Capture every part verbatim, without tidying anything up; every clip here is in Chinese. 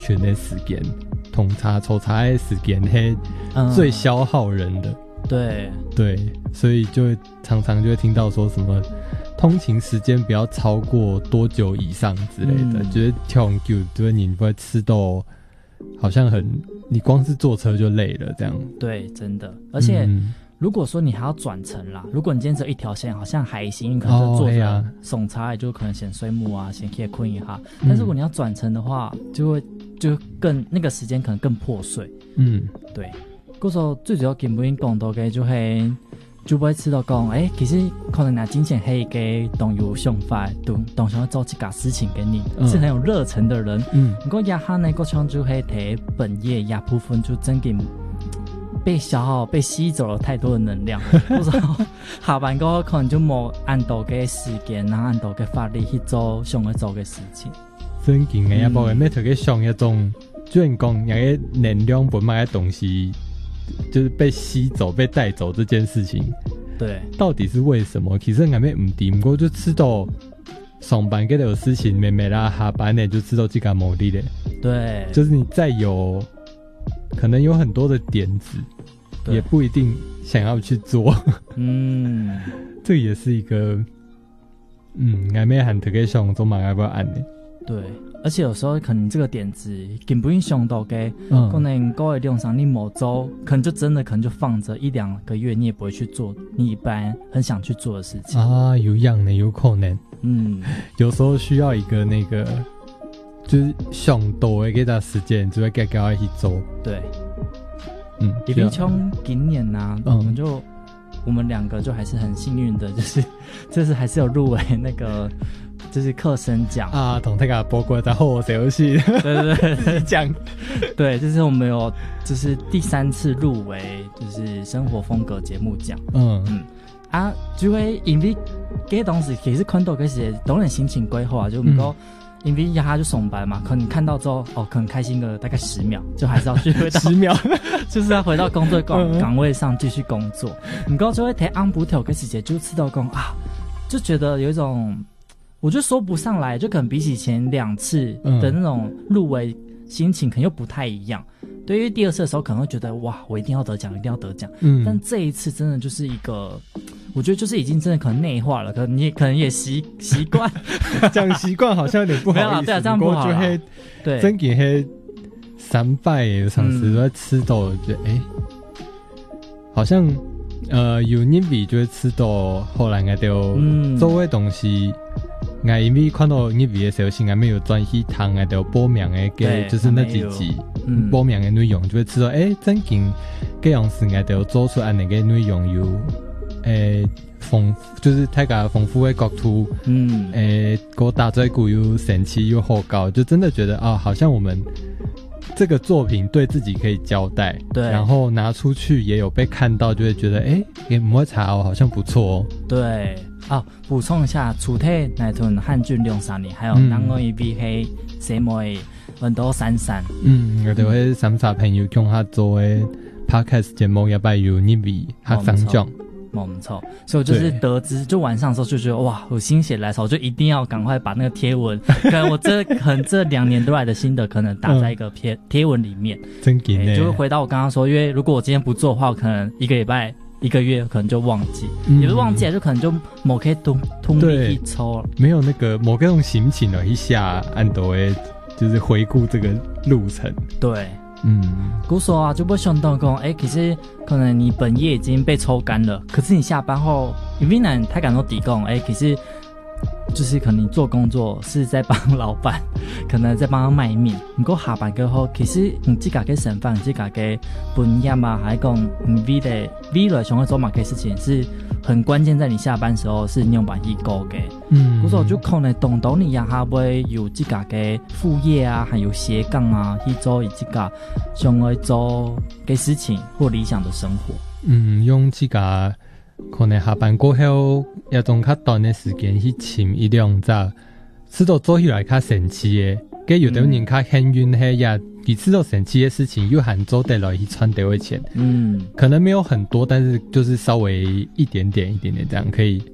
群的时间，统查抽查的时间，嘿，最消耗人的。 嗯、对对，所以就会常常就会听到说什么通勤时间不要超过多久以上之类的，嗯、就是跳很久，就是你不会吃到好像很，你光是坐车就累了这样。 对，真的，而且。嗯如果说你还要转乘啦，如果你今天只有一条线，好像还行，你可能就坐着送茶，就可能先睡木啊，先可以困一下。但是如果你要转乘的话，就会就更那个时间可能更破碎。嗯，对。嗰時最主要根本講到嘅就係就會知道講，誒，其實可能拿金錢可以給動有想法，動動想要做這個事情給你，嗯、是很有熱忱的人。嗯，不過亞下呢個場就係睇本業亞部分就真嘅。被消耗、被吸走了太多的能量，不知道下班過後可能就冇按到嘅時間，然後按到嘅法力去做想要做嘅事情。 真勁嘅，也冇嘅，咩特別想一種，就你講那個能量本來的東西，就是被吸走、被帶走這件事情， 對， 到底是為什麼？其實我咩唔掂，不過就知道上班嗰條事情，慢慢啦，下班呢就知道這個目的的。 對， 就是你再有。可能有很多的點子，也不一定想要去做。嗯，這也是一個，嗯，我們很特別想做嘛，要不要按呢？ 對，而且有時候可能這個點子根本想到嘅，可能各位利用上你某周，可能就真的可能就放着一兩個月，你也不會去做你一般很想去做的事情啊，有樣呢，有可能。嗯，有時候需要一個那個。就是上多的給他時間，就會跟他一起做。 對，嗯，比如從今年啊，嗯、我們就我們兩個就還是很幸運的，就是就是還是有入圍那個就是課生獎啊，同大家報過在後寫遊戲， 對對對， 自己講， 對，就是我們有就是第三次入圍，就是生活風格節目獎。嗯嗯啊，就會因為這東西其實看到嗰時當然心情規劃就唔夠。嗯因為他就上班嘛，可能看到之後，哦，可能開心個大概十秒，就還是要去回到十秒， 就是要回到工作崗崗位上繼續工作。你剛就會睇安補條個時節就吃到工啊，就覺得有一種，我就說不上來，就可能比起前兩次的那種入圍心情，可能又不太一樣。對於第二次的時候，可能會覺得哇，我一定要得獎，一定要得獎。嗯，但這一次真的就是一個。我覺得就是已經真的可能內化了，可能你也可能也習習慣， 講習慣好像有點不好意思。 對啊，這樣不好。 對，真嘅係三拜有上次都在吃到，覺得哎，好像呃有人味就會吃到，後來我就做嘅東西，我因為看到人味嘅時候，是我沒有專去聽我就報名嘅，給就是那幾集報名嘅內容，就會知道哎，真嘅這樣子我就做出來那個內容有。誒，豐就是太個豐富的國土，嗯，誒，個大嘴鼓又神奇又好高，就真的覺得啊，好像我們這個作品對自己可以交代，對，然後拿出去也有被看到，就會覺得誒，也唔會查哦，好像不錯哦。 對，啊，補充一下，楚體那屯漢俊兩三年，還有南澳一邊係什麼很多珊珊，嗯， 我哋會三三朋友共下做嘅 podcast 節目，也擺有呢位學生獎。 冇錯，所以我就是得知，就晚上的時候就覺得哇，我心血來潮，我就一定要趕快把那個貼文，可能我這可能這兩年多來的心得，可能打在一個貼貼文裡面。 真嘅、欸， 就會回到我剛剛說，因為如果我今天不做的話，我可能一個禮拜、一個月可能就忘記，嗯、也不是忘記，就可能就某個通通力一抽， 沒有那個某個種心情了一下，按到誒，就是回顧這個路程。 對。嗯，古說啊，就會想到講，哎，其實可能你本業已經被抽乾了，可是你下班後，因為呢，他感到抵講，哎，其實就是可能你做工作是在幫老闆，可能在幫他賣命。不過下班過後，其實你自己嘅身份，你自己嘅本業啊，還講你為的未來想要做乜嘅事情，是很關鍵，在你下班時候是你有辦法過嘅。嗯，古說就可能懂到你呀，還會有自己嘅副業啊，還有斜槓啊，去做自己想要做嘅事情或理想的生活。 嗯，用自己可能下班過後一種較短的時間去尋一兩隻知道做起來較神奇的，跟有的人較幸運的呀，你知道神奇的事情又喊做得來去賺到的錢，嗯，可能沒有很多，但是就是稍微一點點一點點這樣可以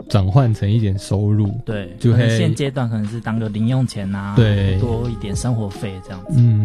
转换成一点收入， 对，就可能现阶段可能是当个零用钱啊，对，多一点生活费这样子。 嗯，